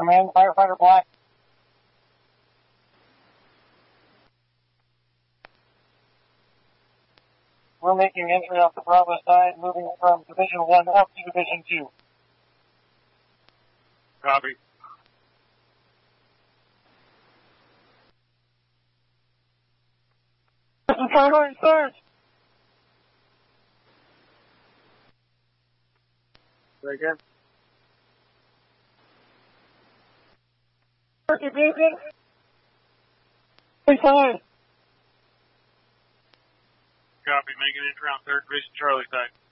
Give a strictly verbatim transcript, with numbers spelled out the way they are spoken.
Command, Firefighter Black. We're making entry off the Bravo side, moving from Division one up to Division two. Copy. This is Primary Sarge. Very good. Turkey Beacon. Please fire. Copy. Making entry on third Division Charlie side.